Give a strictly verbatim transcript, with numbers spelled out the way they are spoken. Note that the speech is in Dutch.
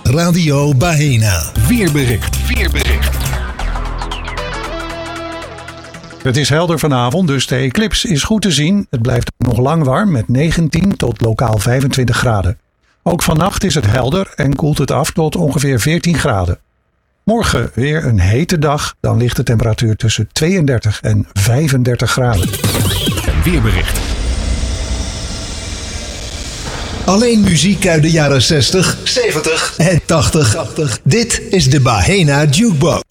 Radio Baena. Weerbericht. Weerbericht. Het is helder vanavond, dus de eclips is goed te zien. Het blijft nog lang warm met negentien tot lokaal vijfentwintig graden. Ook vannacht is het helder en koelt het af tot ongeveer veertien graden. Morgen weer een hete dag, dan ligt de temperatuur tussen tweeëndertig en vijfendertig graden. Weerbericht. Alleen muziek uit de jaren zestig, zeventig en tachtig. Dit is de Baena Jukebox.